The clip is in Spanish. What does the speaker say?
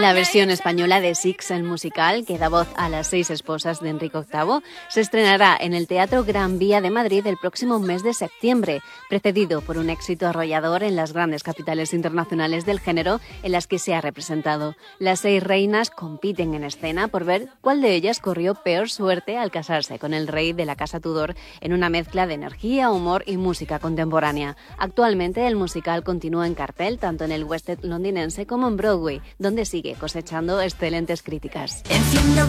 La versión española de Six, el musical, que da voz a las 6 esposas de Enrique VIII, se estrenará en el Teatro Gran Vía de Madrid el próximo mes de septiembre, precedido por un éxito arrollador en las grandes capitales internacionales del género en las que se ha representado. Las 6 reinas compiten en escena por ver cuál de ellas corrió peor suerte al casarse con el rey de la Casa Tudor en una mezcla de energía, humor y música contemporánea. Actualmente el musical continúa en cartel tanto en el West End londinense como en Broadway, donde sigue cosechando excelentes críticas. Enciendo